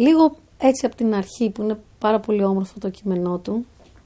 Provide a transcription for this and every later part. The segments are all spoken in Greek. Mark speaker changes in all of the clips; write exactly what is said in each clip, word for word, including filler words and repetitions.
Speaker 1: λίγο έτσι από την αρχή, που είναι πάρα πολύ όμορφο το κείμενό του.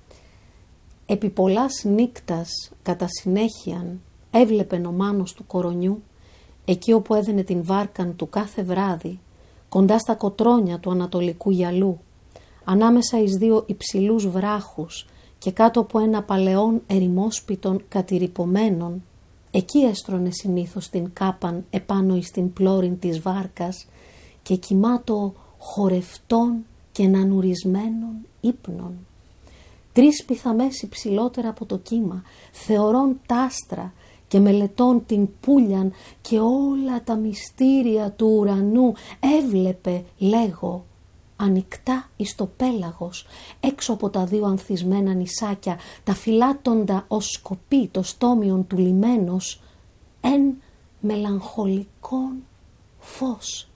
Speaker 1: Επί πολλάς νύκτας κατά συνέχειαν έβλεπεν ο Μάνος του κορονιού, εκεί όπου έδαινε την βάρκαν του κάθε βράδυ, κοντά στα κοτρόνια του ανατολικού γυαλού, ανάμεσα εις δύο υψηλούς βράχους και κάτω από ένα παλαιόν ερημόσπιτον κατηρυπωμένων, εκεί έστρωνε συνήθως την κάπαν επάνω εις την πλώρην της βάρκας και κοιμάτο χορευτών και νανουρισμένων ύπνων. Τρεις πιθαμές υψηλότερα από το κύμα, θεωρών τ' άστρα και μελετών την πουλιαν και όλα τα μυστήρια του ουρανού έβλεπε, λέγω, ανοιχτά εις το πέλαγος, έξω από τα δύο ανθισμένα νησάκια, τα φυλάτοντα ως σκοπί το στόμιον του λιμένος, εν μελαγχολικόν φως.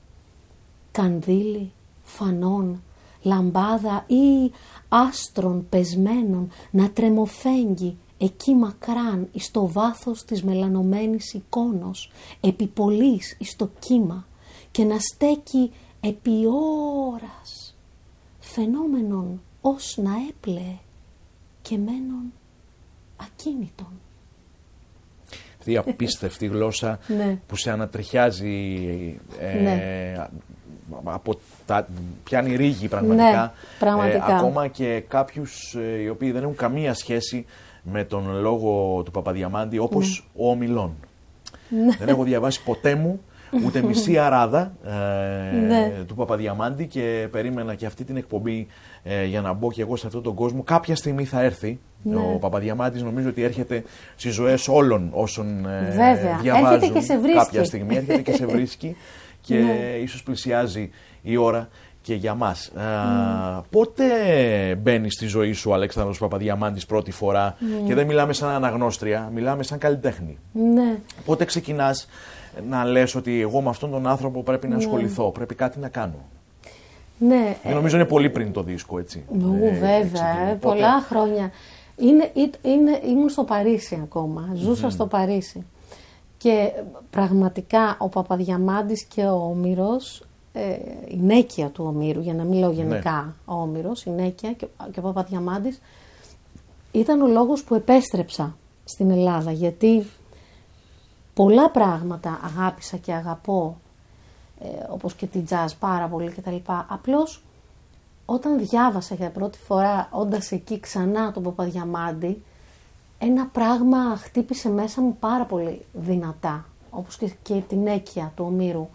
Speaker 1: Κανδύλι, φανών, λαμπάδα ή άστρων πεσμένων να τρεμοφέγγει εκεί μακράν εις το βάθος της μελανωμένης εικόνος, επί πολλής εις το κύμα και να στέκει επί ώρας, φαινόμενον ως να έπλεε και μένον ακίνητον.
Speaker 2: Αυτή η απίστευτη γλώσσα
Speaker 1: ναι.
Speaker 2: που σε ανατριχιάζει, ε, ναι. από τα, πιάνει ρίγη πραγματικά,
Speaker 1: ναι, πραγματικά.
Speaker 2: Ε, ακόμα και κάποιους ε, οι οποίοι δεν έχουν καμία σχέση με τον λόγο του Παπαδιαμάντη, όπως ναι. ο Ομιλών. Ναι. Δεν έχω διαβάσει ποτέ μου ούτε μισή αράδα ε, ναι. του Παπαδιαμάντη και περίμενα και αυτή την εκπομπή ε, για να μπω και εγώ σε αυτόν τον κόσμο. Κάποια στιγμή θα έρθει. Ναι. Ο Παπαδιαμάντης νομίζω ότι έρχεται στις ζωές όλων όσων ε, διαβάζουν.
Speaker 1: Και σε
Speaker 2: κάποια στιγμή έρχεται και σε βρίσκει και ναι. ίσως πλησιάζει η ώρα και για μας. Mm. Α, πότε μπαίνει στη ζωή σου ο Αλέξανδρος Παπαδιαμάντης πρώτη φορά mm. και δεν μιλάμε σαν αναγνώστρια, μιλάμε σαν καλλιτέχνη.
Speaker 1: Ναι.
Speaker 2: Πότε ξεκινάς να λες ότι εγώ με αυτόν τον άνθρωπο πρέπει να ασχοληθώ, ναι. πρέπει κάτι να κάνω?
Speaker 1: Ναι.
Speaker 2: Και νομίζω είναι πολύ πριν το δίσκο, έτσι.
Speaker 1: Νου, ε, βέβαια, ε, πολλά χρόνια. Είναι, είναι, ήμουν στο Παρίσι ακόμα, ζούσα mm. στο Παρίσι. Και πραγματικά ο Παπαδιαμάντης και ο Όμηρος, ε, η νέκεια του Ομήρου, για να μην λέω γενικά ναι. ο Όμηρος, η νέκεια και, και ο Παπαδιαμάντης, ήταν ο λόγος που επέστρεψα στην Ελλάδα, γιατί πολλά πράγματα αγάπησα και αγαπώ, ε, όπως και την jazz πάρα πολύ κτλ. Απλώς όταν διάβασα για πρώτη φορά, όντας εκεί ξανά τον Παπαδιαμάντη, ένα πράγμα χτύπησε μέσα μου πάρα πολύ δυνατά, όπως και, και την έκεια του Ομήρου.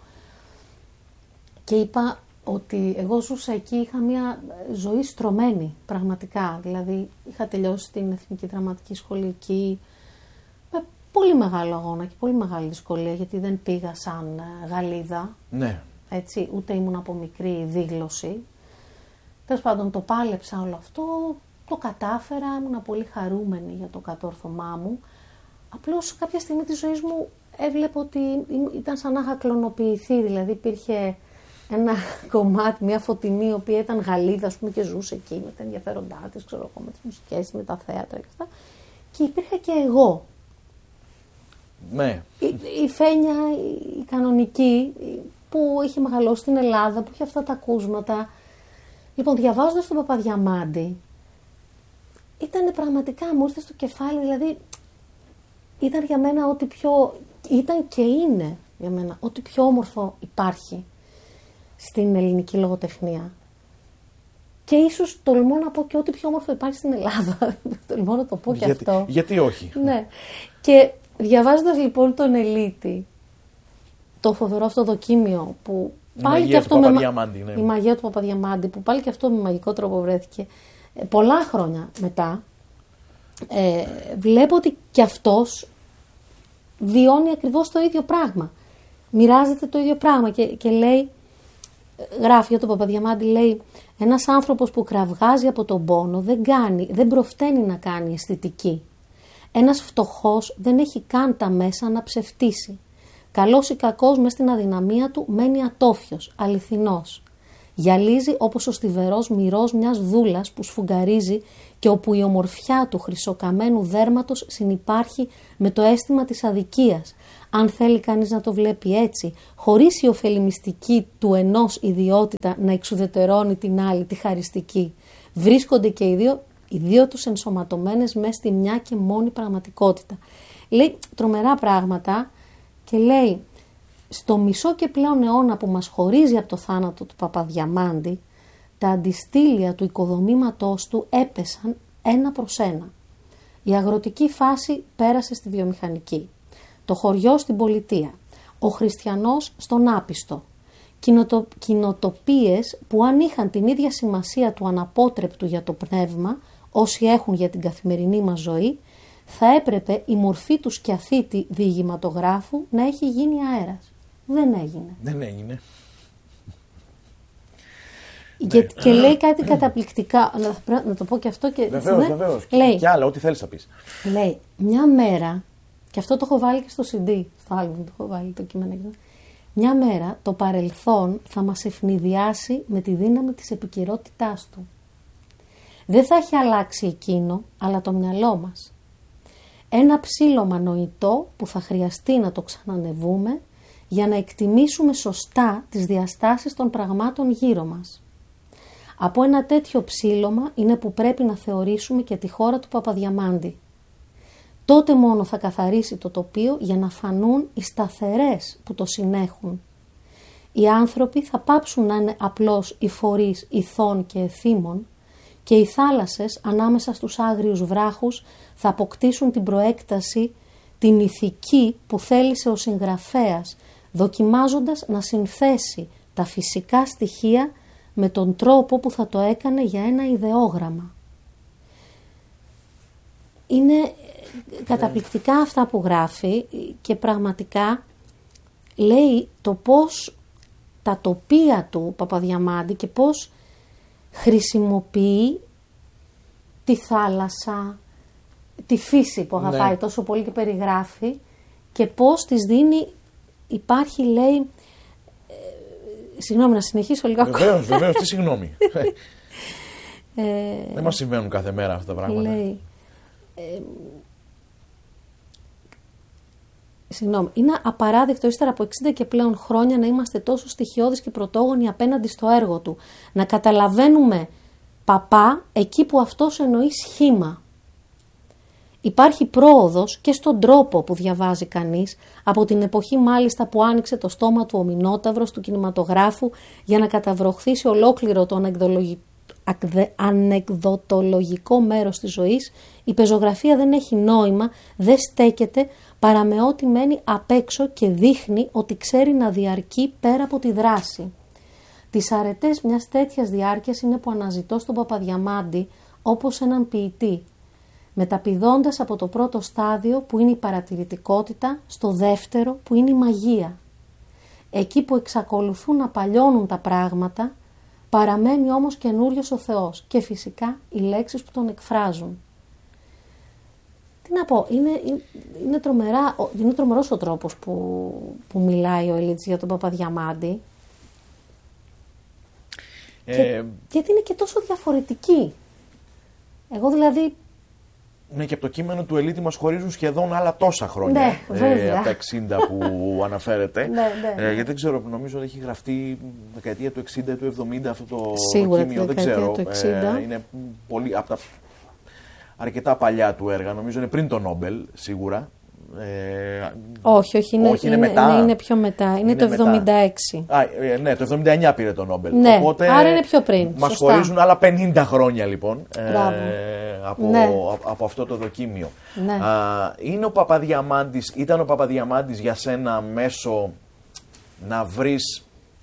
Speaker 1: Και είπα ότι εγώ ζούσα εκεί, είχα μια ζωή στρωμένη πραγματικά. Δηλαδή είχα τελειώσει την Εθνική Δραματική Σχολή εκεί με πολύ μεγάλο αγώνα και πολύ μεγάλη δυσκολία, γιατί δεν πήγα σαν Γαλλίδα,
Speaker 2: ναι.
Speaker 1: έτσι, ούτε ήμουν από μικρή δίγλωση. Τέλος πάντων το πάλεψα όλο αυτό, το κατάφερα, ήμουν πολύ χαρούμενη για το κατόρθωμά μου. Απλώς κάποια στιγμή της ζωής μου έβλεπα ότι ήταν σαν να είχα κλωνοποιηθεί, δηλαδή υπήρχε ένα κομμάτι, μια φωτεινή, η οποία ήταν Γαλλίδα, ας πούμε, και ζούσε εκεί με τα ενδιαφέροντά της, ξέρω εγώ, με τις μουσικές, με τα θέατρα και αυτά. Και υπήρχα και εγώ.
Speaker 2: Ναι.
Speaker 1: Η, η Φένια, η κανονική, που είχε μεγαλώσει στην Ελλάδα, που είχε αυτά τα ακούσματα. Λοιπόν, διαβάζοντας τον Παπαδιαμάντη, ήταν πραγματικά, μου ήρθε στο κεφάλι, δηλαδή, ήταν για μένα ό,τι πιο, ήταν και είναι για μένα ό,τι πιο όμορφο υπάρχει στην ελληνική λογοτεχνία. Και ίσως τολμώ να πω και ό,τι πιο όμορφο υπάρχει στην Ελλάδα. Τολμώ να το πω και
Speaker 2: γιατί,
Speaker 1: αυτό.
Speaker 2: Γιατί όχι.
Speaker 1: Ναι. Και διαβάζοντας λοιπόν τον Ελίτη, το φοβερό αυτό δοκίμιο που
Speaker 2: η
Speaker 1: πάλι
Speaker 2: μαγεία
Speaker 1: και αυτό
Speaker 2: του
Speaker 1: με
Speaker 2: Παπαδιαμάντη, ναι.
Speaker 1: η μαγεία του Παπαδιαμάντη, που πάλι και αυτό με μαγικό τρόπο βρέθηκε πολλά χρόνια μετά, ε, βλέπω ότι και αυτός βιώνει ακριβώς το ίδιο πράγμα. Μοιράζεται το ίδιο πράγμα και, και λέει, γράφει για τον Παπαδιαμάντη, λέει, ένας άνθρωπος που κραυγάζει από τον πόνο δεν κάνει, δεν προφταίνει να κάνει αισθητική. Ένας φτωχός δεν έχει καν τα μέσα να ψευτήσει. Καλός ή κακός μες στην αδυναμία του μένει ατόφιος, αληθινός. Γυαλίζει όπως ο στιβερός μυρός μιας δούλας που σφουγγαρίζει και όπου η ομορφιά του χρυσοκαμένου δέρματος συνυπάρχει με το αίσθημα της αδικίας. Αν θέλει κανείς να το βλέπει έτσι, χωρίς η ωφελημιστική του ενός ιδιότητα να εξουδετερώνει την άλλη, τη χαριστική, βρίσκονται και οι δύο, οι δύο τους ενσωματωμένες μέσα στη μια και μόνη πραγματικότητα. Λέει τρομερά πράγματα και λέει στο μισό και πλέον αιώνα που μας χωρίζει από το θάνατο του Παπαδιαμάντη, τα αντιστήλια του οικοδομήματός του έπεσαν ένα προς ένα. Η αγροτική φάση πέρασε στη βιομηχανική, το χωριό στην πολιτεία, ο χριστιανός στον άπιστο. Κοινοτο... Κοινοτοπίες που αν είχαν την ίδια σημασία του αναπότρεπτου για το πνεύμα, όσοι έχουν για την καθημερινή μας ζωή, θα έπρεπε η μορφή του σκιαθίτη διηγηματογράφου να έχει γίνει αέρας. Δεν έγινε.
Speaker 2: Δεν έγινε.
Speaker 1: Και, και λέει κάτι καταπληκτικά, να, να το πω και αυτό και...
Speaker 2: Βεβαίως, ναι, βεβαίως.
Speaker 1: Λέει,
Speaker 2: και άλλα, ό,τι θέλεις να πεις.
Speaker 1: Λέει, μια μέρα, και αυτό το έχω βάλει και στο σι ντι, στο άλμπουμ το έχω βάλει το κείμενο. Μια μέρα το παρελθόν θα μας ευνηδιάσει με τη δύναμη της επικαιρότητάς του. Δεν θα έχει αλλάξει εκείνο, αλλά το μυαλό μας. Ένα ψήλωμα νοητό που θα χρειαστεί να το ξανανεβούμε για να εκτιμήσουμε σωστά τις διαστάσεις των πραγμάτων γύρω μας. Από ένα τέτοιο ψήλωμα είναι που πρέπει να θεωρήσουμε και τη χώρα του Παπαδιαμάντη. Τότε μόνο θα καθαρίσει το τοπίο για να φανούν οι σταθερές που το συνέχουν. Οι άνθρωποι θα πάψουν να είναι απλώς οι φορείς ηθών και εθήμων και οι θάλασσες ανάμεσα στους άγριους βράχους θα αποκτήσουν την προέκταση, την ηθική που θέλησε ο συγγραφέας, δοκιμάζοντας να συνθέσει τα φυσικά στοιχεία με τον τρόπο που θα το έκανε για ένα ιδεόγραμμα. Είναι καταπληκτικά αυτά που γράφει και πραγματικά λέει το πώς τα τοπία του Παπαδιαμάντη και πώς χρησιμοποιεί τη θάλασσα, τη φύση που αγαπάει, ναι, τόσο πολύ και περιγράφει και πώς της δίνει, υπάρχει λέει, ε, συγγνώμη να συνεχίσω λίγο ακόμα.
Speaker 2: Βεβαίως, βεβαίως, τι συγγνώμη. ε, Δεν μας συμβαίνουν κάθε μέρα αυτά τα πράγματα.
Speaker 1: Λέει, ε, Συγγνώμη, είναι απαράδεκτο ύστερα από εξήντα και πλέον χρόνια να είμαστε τόσο στοιχειώδεις και πρωτόγονοι απέναντι στο έργο του. Να καταλαβαίνουμε παπά εκεί που αυτός εννοεί σχήμα. Υπάρχει πρόοδος και στον τρόπο που διαβάζει κανείς, από την εποχή μάλιστα που άνοιξε το στόμα του ο Μινόταυρος του κινηματογράφου για να καταβροχθήσει ολόκληρο το ανεκδοτολογικό μέρος της ζωής, η πεζογραφία δεν έχει νόημα, δεν στέκεται παρά με ό,τι μένει απ' έξω και δείχνει ότι ξέρει να διαρκεί πέρα από τη δράση. Τις αρετές μιας τέτοιας διάρκειας είναι που αναζητώ στον Παπαδιαμάντη όπως έναν ποιητή, μεταπηδώντας από το πρώτο στάδιο που είναι η παρατηρητικότητα στο δεύτερο που είναι η μαγεία. Εκεί που εξακολουθούν να παλιώνουν τα πράγματα, παραμένει όμως καινούριος ο Θεός και φυσικά οι λέξεις που τον εκφράζουν. Τι να πω, είναι, είναι, είναι, τρομερά, είναι τρομερός ο τρόπος που, που μιλάει ο Ελίτης για τον Παπαδιαμάντη. Ε, και, γιατί είναι και τόσο διαφορετική. Εγώ δηλαδή...
Speaker 2: Ναι, και από το κείμενο του Ελίτη μας χωρίζουν σχεδόν άλλα τόσα χρόνια.
Speaker 1: Ναι,
Speaker 2: ε, από τα εξήντα που αναφέρεται.
Speaker 1: Ναι, ναι.
Speaker 2: Ε, γιατί δεν ξέρω, νομίζω ότι έχει γραφτεί δεκαετία του εξήντα ή του εβδομήντα αυτό το
Speaker 1: Σίγουρα
Speaker 2: κείμενο. Δεν ξέρω. Ε, είναι πολύ από τα αρκετά παλιά του έργα. Νομίζω είναι πριν το Νόμπελ, σίγουρα. Ε,
Speaker 1: όχι, όχι, είναι,
Speaker 2: όχι, είναι,
Speaker 1: είναι,
Speaker 2: μετά.
Speaker 1: Ναι, είναι πιο μετά. Είναι, είναι το εβδομήντα έξι.
Speaker 2: Α, ε, ναι, το εβδομήντα εννιά πήρε το Νόμπελ.
Speaker 1: Ναι,
Speaker 2: οπότε,
Speaker 1: άρα είναι πιο πριν.
Speaker 2: Μας χωρίζουν άλλα πενήντα χρόνια λοιπόν ε, από,
Speaker 1: ναι.
Speaker 2: από, από αυτό το δοκίμιο.
Speaker 1: Ναι.
Speaker 2: Α, είναι ο Παπαδιαμάντης, ήταν ο Παπαδιαμάντης για σένα μέσο να βρεις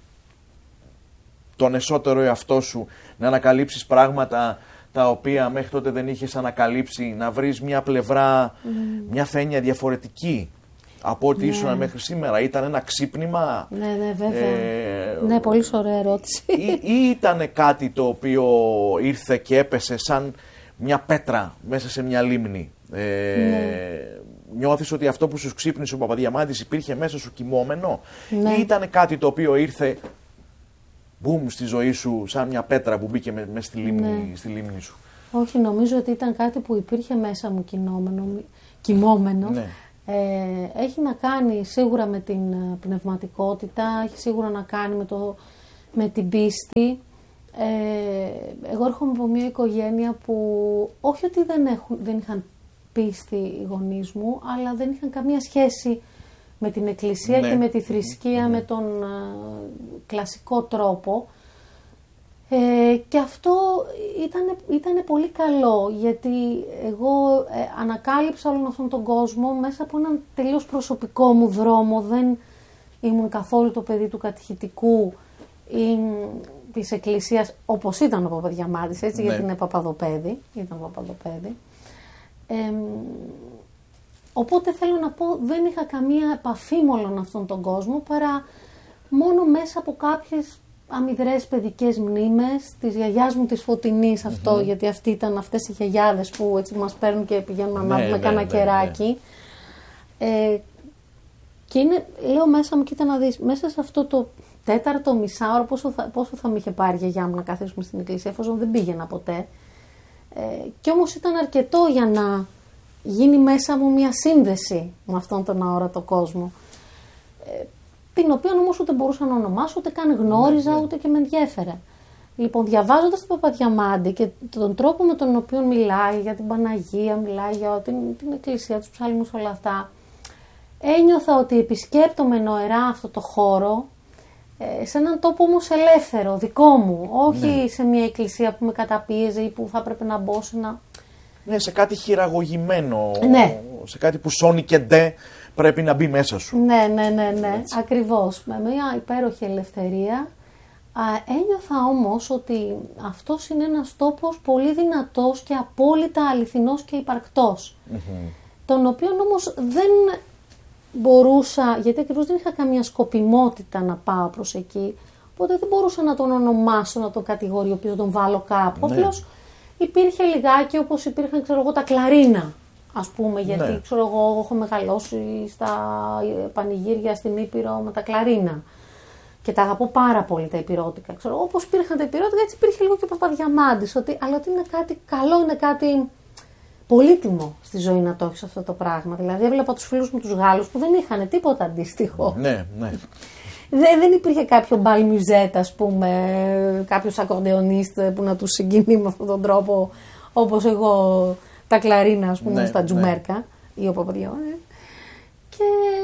Speaker 2: τον εσωτερό εαυτό σου, να ανακαλύψεις πράγματα τα οποία μέχρι τότε δεν είχες ανακαλύψει, να βρεις μια πλευρά, mm. μια φαίνεια διαφορετική από ό,τι ναι. ήσουν μέχρι σήμερα. Ήταν ένα ξύπνημα.
Speaker 1: Ναι, ναι, βέβαια.
Speaker 2: Ε,
Speaker 1: ναι, πολύ ωραία ερώτηση.
Speaker 2: Ή, ή ήταν κάτι το οποίο ήρθε και έπεσε σαν μια πέτρα μέσα σε μια λίμνη. Ε, ναι. Νιώθεις ότι αυτό που σου ξύπνησε ο Παπαδιαμάντης υπήρχε μέσα σου κοιμόμενο, ναι. ή ήταν κάτι το οποίο ήρθε μπουμ στη ζωή σου, σαν μια πέτρα που μπήκε μέσα με στη, λίμνη, ναι. στη λίμνη σου?
Speaker 1: Όχι, νομίζω ότι ήταν κάτι που υπήρχε μέσα μου κοιμόμενο. Ναι. Ε, έχει να κάνει σίγουρα με την πνευματικότητα, έχει σίγουρα να κάνει με, το, με την πίστη. Ε, εγώ έρχομαι από μια οικογένεια που όχι ότι δεν, έχουν, δεν είχαν πίστη οι γονείς μου, αλλά δεν είχαν καμία σχέση με την εκκλησία, ναι. και με τη θρησκεία, ναι. με τον α, κλασικό τρόπο. Ε, και αυτό ήταν, ήταν πολύ καλό, γιατί εγώ ε, ανακάλυψα όλον αυτόν τον κόσμο μέσα από έναν τελείως προσωπικό μου δρόμο. Δεν ήμουν καθόλου το παιδί του κατηχητικού ή της εκκλησίας, όπως ήταν ο Παπαδιαμάντης, έτσι, ναι. γιατί είναι παπαδοπέδι, ήταν παπαδοπέδι. Ε, οπότε θέλω να πω, δεν είχα καμία επαφή με όλον αυτόν τον κόσμο, παρά μόνο μέσα από κάποιες αμυδρές παιδικές μνήμες της γιαγιάς μου της Φωτεινής, αυτό, mm-hmm. γιατί αυτοί ήταν αυτές οι γιαγιάδες που έτσι μας παίρνουν και πηγαίνουμε να ανάβουμε ναι, κάνα ναι, κεράκι. Ναι, ναι. Ε, και είναι, λέω μέσα μου, κοίτα να δεις, μέσα σε αυτό το τέταρτο μισάωρο πόσο θα, πόσο θα με είχε πάρει η γιαγιά μου να καθίσουμε στην εκκλησία, εφόσον δεν πήγαινα ποτέ. Ε, και όμως ήταν αρκετό για να γίνει μέσα μου μια σύνδεση με αυτόν τον αόρατο κόσμο. Ε, την οποία όμως ούτε μπορούσα να ονομάσω, ούτε καν γνώριζα, ναι, ναι. ούτε και με ενδιέφερε. Λοιπόν, διαβάζοντας τον Παπαδιαμάντη και τον τρόπο με τον οποίο μιλάει για την Παναγία, μιλάει για την, την εκκλησία, τους ψάλμους, όλα αυτά, ένιωθα ότι επισκέπτομαι νοερά αυτό το χώρο, ε, σε έναν τόπο όμως ελεύθερο, δικό μου, όχι ναι. σε μια εκκλησία που με καταπίεζε ή που θα έπρεπε να μπω σε ένα...
Speaker 2: Ναι, σε κάτι χειραγωγημένο,
Speaker 1: ναι.
Speaker 2: σε κάτι που σώνει και ντε πρέπει να μπει μέσα σου.
Speaker 1: Ναι, ναι, ναι, ναι, έτσι. Ακριβώς. Με μια υπέροχη ελευθερία. Α, ένιωθα όμως ότι αυτός είναι ένας τόπος πολύ δυνατός και απόλυτα αληθινός και υπαρκτός. Mm-hmm. Τον οποίο όμως δεν μπορούσα, γιατί ακριβώς δεν είχα καμία σκοπιμότητα να πάω προς εκεί, οπότε δεν μπορούσα να τον ονομάσω, να τον κατηγοριοποιήσω, να τον βάλω κάπου. Ναι. Απλώς υπήρχε λιγάκι όπως υπήρχαν, ξέρω εγώ, τα κλαρίνα. Ας πούμε, γιατί ναι. ξέρω εγώ, έχω μεγαλώσει στα πανηγύρια στην Ήπειρο με τα κλαρίνα. Και τα αγαπώ πάρα πολύ τα υπηρώτικα. Ξέρω, όπως υπήρχαν τα υπηρώτικα, έτσι υπήρχε λίγο και ο Παπαδιαμάντης. Ότι, αλλά ότι είναι κάτι καλό, είναι κάτι πολύτιμο στη ζωή να το έχεις αυτό το πράγμα. Δηλαδή, έβλεπα τους φίλους μου τους Γάλλους που δεν είχαν τίποτα αντίστοιχο.
Speaker 2: Ναι, ναι.
Speaker 1: Δεν, δεν υπήρχε κάποιο μπαλ μιουζέτ, ας πούμε, κάποιος ακορντεονίστ που να τους συγκινεί με αυτόν τον τρόπο, όπως εγώ τα κλαρίνα, ας πούμε, ναι, στα τζουμέρκα, ναι. ή ο Παπαδιαμάντης. Και...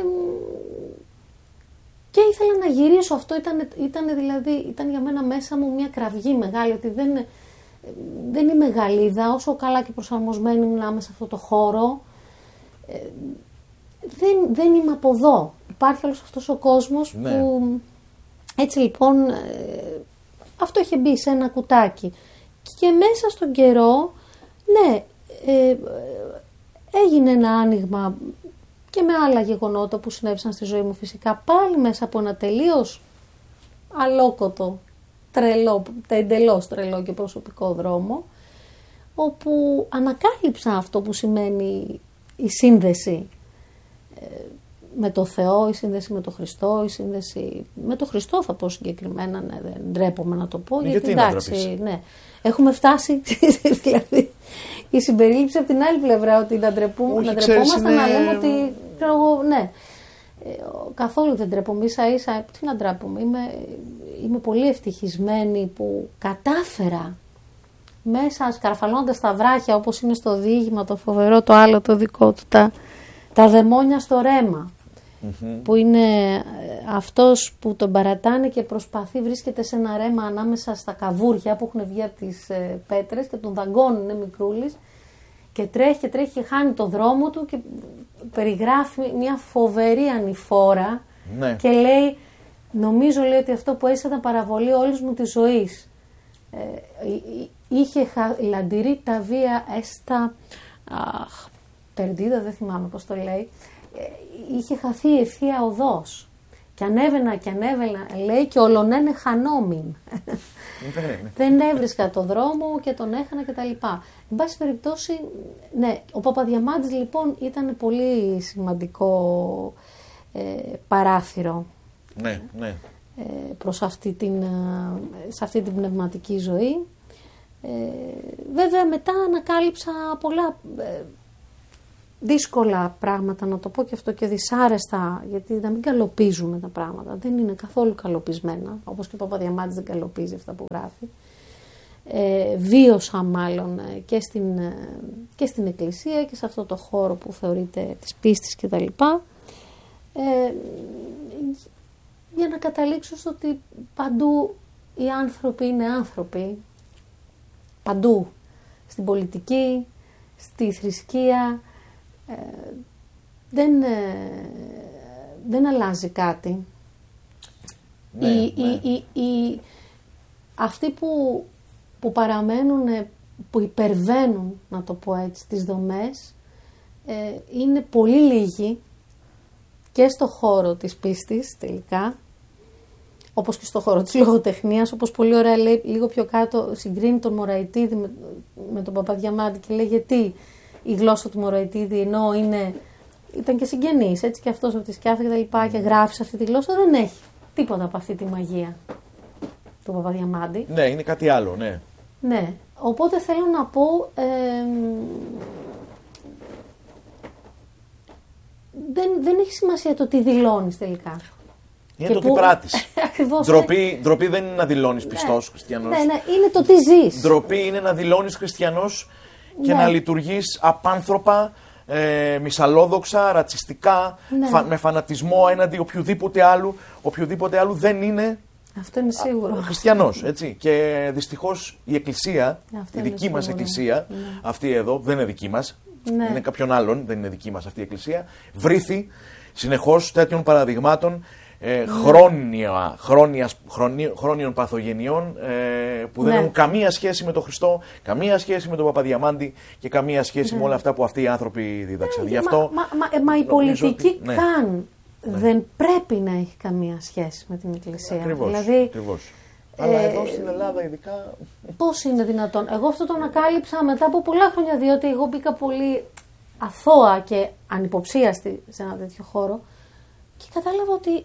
Speaker 1: Και ήθελα να γυρίσω, αυτό ήταν, ήταν, δηλαδή, ήταν για μένα μέσα μου μια κραυγή μεγάλη, ότι δεν, δεν είμαι Γαλλίδα, όσο καλά και προσαρμοσμένη μιλάμε σε αυτό το χώρο, ε, δεν, δεν είμαι από εδώ. Υπάρχει όλος αυτός ο κόσμος, ναι. που έτσι λοιπόν ε, αυτό είχε μπει σε ένα κουτάκι. Και μέσα στον καιρό, ναι, ε, έγινε ένα άνοιγμα και με άλλα γεγονότα που συνέβησαν στη ζωή μου φυσικά, πάλι μέσα από ένα τελείως αλόκοτο, τρελό, εντελώς τρελό και προσωπικό δρόμο, όπου ανακάλυψα αυτό που σημαίνει η σύνδεση ε, με το Θεό, η σύνδεση με τον Χριστό, η σύνδεση με τον Χριστό θα πω συγκεκριμένα, ναι, δεν ντρέπομαι να το πω, γιατί, γιατί εντάξει, ναι, έχουμε φτάσει, δηλαδή, η συμπερίληψη από την άλλη πλευρά, ότι να, ντρεπού, να ντρεπόμαστε, είναι... να λέμε ότι, ξέρω εγώ, ναι, ε, καθόλου δεν ντρέπομαι, ίσα ίσα, τι να ντρέπομαι, είμαι, είμαι πολύ ευτυχισμένη που κατάφερα μέσα σκαρφαλώντας τα βράχια, όπως είναι στο διήγημα το φοβερό το άλλο το δικό του, τα, τα δαιμόνια στο ρέμα. Mm-hmm. Που είναι αυτός που τον παρατάνε και προσπαθεί, βρίσκεται σε ένα ρέμα ανάμεσα στα καβούρια που έχουν βγει από τις ε, πέτρες και τον δαγκώνουν, είναι μικρούλης, και τρέχει και τρέχει και χάνει το δρόμο του και περιγράφει μια φοβερή ανηφόρα, ναι. και λέει, νομίζω, λέει, ότι αυτό που έζησα ήταν παραβολή όλης μου της ζωής. Ε, είχε λαντηρή τα βία έστα, αχ, περντίδα, δεν θυμάμαι πώς το λέει, είχε χαθεί η ευθεία οδός και ανέβαινα και ανέβαινα, λέει, και ολονένε χανόμην. Δεν έβρισκα το δρόμο και τον έχανα και τα λοιπά. Εν πάση περιπτώσει, ναι, ο Παπαδιαμάντης λοιπόν ήταν πολύ σημαντικό ε, παράθυρο.
Speaker 2: Ναι, ναι.
Speaker 1: προς αυτή την, σε αυτή την πνευματική ζωή. Ε, βέβαια μετά ανακάλυψα πολλά ε, δύσκολα πράγματα, να το πω και αυτό, και δυσάρεστα, γιατί να μην καλοπίζουμε τα πράγματα. Δεν είναι καθόλου καλοπισμένα, όπως και ο Παπαδιαμάντης δεν καλοπίζει αυτά που γράφει. Ε, βίωσα μάλλον και στην, και στην εκκλησία και σε αυτό το χώρο που θεωρείται της πίστης και τα λοιπά, ε, για να καταλήξω στο ότι παντού οι άνθρωποι είναι άνθρωποι, παντού, στην πολιτική, στη θρησκεία, ε, δεν, ε, δεν αλλάζει κάτι.
Speaker 2: Ναι,
Speaker 1: οι,
Speaker 2: ναι.
Speaker 1: Οι, οι, οι, αυτοί που, που παραμένουν, που υπερβαίνουν, να το πω έτσι, τις δομές, ε, είναι πολύ λίγοι και στο χώρο της πίστης τελικά, όπως και στο χώρο της λογοτεχνίας, όπως πολύ ωραία λέει λίγο πιο κάτω, συγκρίνει τον Μωραητίδη με, με τον Παπαδιαμάντη και λέει γιατί η γλώσσα του Μωραητίδη, ενώ είναι, ήταν και συγγενής, έτσι, και αυτός από τη Σκιάθα και τα λοιπά, και γράφει σε αυτή τη γλώσσα, δεν έχει τίποτα από αυτή τη μαγεία του Παπαδιαμάντη.
Speaker 2: Ναι, είναι κάτι άλλο, ναι.
Speaker 1: Ναι, οπότε θέλω να πω, ε, δεν, δεν έχει σημασία το τι δηλώνεις τελικά.
Speaker 2: Είναι
Speaker 1: και
Speaker 2: το
Speaker 1: που...
Speaker 2: τι πράττεις.
Speaker 1: Ακριβώς.
Speaker 2: Ντροπή, ντροπή δεν είναι να δηλώνεις πιστός,
Speaker 1: ναι,
Speaker 2: χριστιανός.
Speaker 1: Ναι, ναι, είναι το τι ζεις.
Speaker 2: Ντροπή είναι να δηλώνεις χριστιανός και
Speaker 1: ναι.
Speaker 2: να λειτουργείς απάνθρωπα, ε, μυσαλλόδοξα, ρατσιστικά,
Speaker 1: ναι.
Speaker 2: φα, με φανατισμό έναντι οποιοδήποτε άλλου. Οποιοδήποτε άλλου δεν είναι
Speaker 1: αυτό είναι σίγουρο.
Speaker 2: χριστιανός, έτσι. Και δυστυχώς η εκκλησία,
Speaker 1: αυτό
Speaker 2: η δική
Speaker 1: σίγουρο.
Speaker 2: μας εκκλησία,
Speaker 1: ναι.
Speaker 2: αυτή εδώ δεν είναι δική μας,
Speaker 1: ναι.
Speaker 2: είναι κάποιον άλλον, δεν είναι δική μας αυτή η εκκλησία, βρήθη συνεχώς τέτοιων παραδειγμάτων ε, χρόνια, χρόνια, χρονί, χρόνιων παθογενειών ε, που δεν
Speaker 1: ναι.
Speaker 2: έχουν καμία σχέση με τον Χριστό, καμία σχέση με τον Παπαδιαμάντη και καμία σχέση
Speaker 1: ναι.
Speaker 2: με όλα αυτά που αυτοί οι άνθρωποι δίδαξαν.
Speaker 1: Ναι,
Speaker 2: Γι' αυτό,
Speaker 1: μα, μα, μα, μα η πολιτική
Speaker 2: ότι, ναι.
Speaker 1: καν
Speaker 2: ναι.
Speaker 1: δεν πρέπει να έχει καμία σχέση με την εκκλησία.
Speaker 2: Ακριβώς,
Speaker 1: δηλαδή,
Speaker 2: ακριβώς.
Speaker 1: Ε,
Speaker 2: Αλλά εδώ στην Ελλάδα ειδικά...
Speaker 1: Πώς είναι δυνατόν. Εγώ αυτό το ανακάλυψα μετά από πολλά χρόνια, διότι εγώ μπήκα πολύ αθώα και ανυποψίαστη σε ένα τέτοιο χώρο και κατάλαβα ότι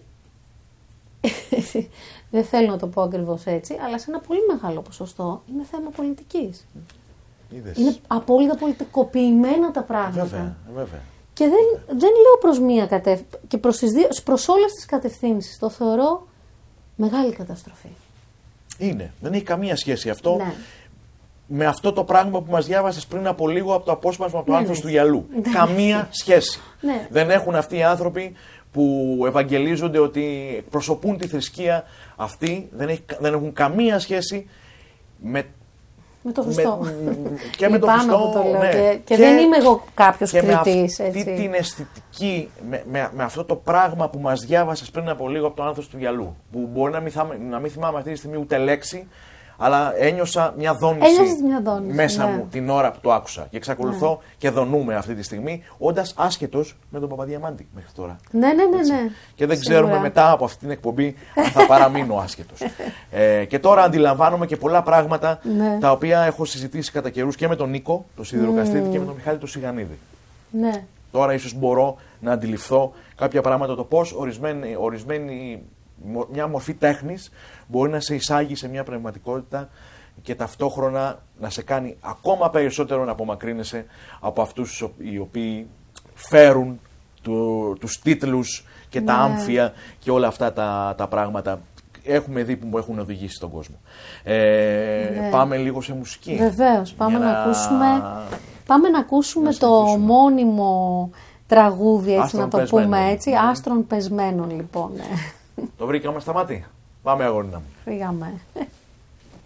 Speaker 1: δεν θέλω να το πω ακριβώς έτσι, αλλά σε ένα πολύ μεγάλο ποσοστό είναι θέμα πολιτικής.
Speaker 2: Είδες.
Speaker 1: Είναι απόλυτα πολιτικοποιημένα τα πράγματα.
Speaker 2: Βέβαια, βέβαια.
Speaker 1: Και δεν, δεν λέω προς μία κατεύθυνση, και προς, τις δύο, προς όλες τις κατευθύνσεις. Το θεωρώ μεγάλη καταστροφή.
Speaker 2: Είναι. Δεν έχει καμία σχέση αυτό
Speaker 1: ναι.
Speaker 2: με αυτό το πράγμα που μας διάβασες πριν από λίγο από το απόσπασμα από το
Speaker 1: ναι,
Speaker 2: άνθος
Speaker 1: ναι.
Speaker 2: του γυαλού.
Speaker 1: Ναι.
Speaker 2: Καμία σχέση.
Speaker 1: Ναι.
Speaker 2: Δεν έχουν αυτοί οι άνθρωποι που ευαγγελίζονται ότι εκπροσωπούν τη θρησκεία αυτή, δεν, έχει, δεν έχουν καμία σχέση με
Speaker 1: Με τον Χριστό.
Speaker 2: Με, και με τον Χριστό.
Speaker 1: Το λέω.
Speaker 2: Ναι.
Speaker 1: Και, και,
Speaker 2: και
Speaker 1: δεν είμαι εγώ κάποιος κριτής.
Speaker 2: Με αυτή έτσι. την αισθητική, με, με, με αυτό το πράγμα που μας διάβασες πριν από λίγο από το άνθος του γυαλού. Που μπορεί να μην, θα, να μην θυμάμαι αυτή τη στιγμή ούτε λέξη, αλλά ένιωσα μια δόνηση
Speaker 1: μια δόνηση,
Speaker 2: μέσα
Speaker 1: ναι.
Speaker 2: μου την ώρα που το άκουσα. Και εξακολουθώ ναι. και δονούμε αυτή τη στιγμή, όντας άσχετος με τον Παπαδιαμάντη μέχρι τώρα.
Speaker 1: Ναι, ναι, ναι. ναι.
Speaker 2: Και δεν
Speaker 1: Σίγουρα.
Speaker 2: ξέρουμε μετά από αυτή την εκπομπή αν θα παραμείνω άσχετος. ε, και τώρα αντιλαμβάνομαι και πολλά πράγματα
Speaker 1: ναι.
Speaker 2: τα οποία έχω συζητήσει κατά καιρούς και με τον Νίκο, τον Σιδηροκαστήτη, mm. και με τον Μιχάλη τον Σιγανίδη.
Speaker 1: Ναι.
Speaker 2: Τώρα ίσως μπορώ να αντιληφθώ κάποια πράγματα, το πώς ορισμένη, ορισμένη, μια μορφή τέχνης μπορεί να σε εισάγει σε μια πνευματικότητα και ταυτόχρονα να σε κάνει ακόμα περισσότερο να απομακρύνεσαι από αυτούς οι οποίοι φέρουν του, τους τίτλους και τα
Speaker 1: ναι.
Speaker 2: άμφια και όλα αυτά τα, τα πράγματα. Έχουμε δει που μου έχουν οδηγήσει στον κόσμο. Ε, ναι. Πάμε λίγο σε μουσική.
Speaker 1: Βεβαίως, πάμε να... να ακούσουμε, πάμε να ακούσουμε
Speaker 2: να
Speaker 1: το μόνιμο τραγούδι, έτσι
Speaker 2: Άστρον
Speaker 1: να το
Speaker 2: πεσμένων.
Speaker 1: πούμε έτσι, Άστρον Πεσμένων λοιπόν.
Speaker 2: Το βρήκαμε στα μάτια. Πάμε αγόρινα μου.
Speaker 1: Φύγαμε.